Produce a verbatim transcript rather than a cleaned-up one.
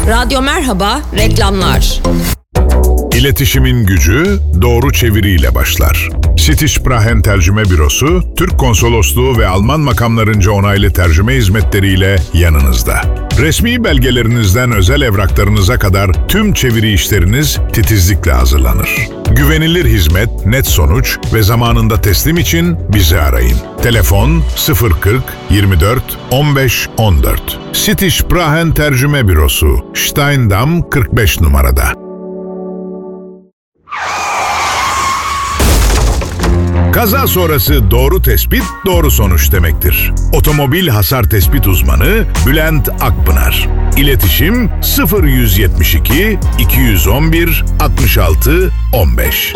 Radyo Merhaba, reklamlar. İletişimin gücü doğru çeviriyle başlar. Sitişprahen Tercüme Bürosu, Türk Konsolosluğu ve Alman makamlarınca onaylı tercüme hizmetleriyle yanınızda. Resmi belgelerinizden özel evraklarınıza kadar tüm çeviri işleriniz titizlikle hazırlanır. Güvenilir hizmet, net sonuç ve zamanında teslim için bizi arayın. Telefon sıfır kırk yirmi dört on beş on dört. Sitişprahen Tercüme Bürosu, Steindam kırk beş numarada. Kaza sonrası doğru tespit, doğru sonuç demektir. Otomobil hasar tespit uzmanı Bülent Akpınar. İletişim sıfır yüz yetmiş iki iki yüz on bir altmış altı on beş.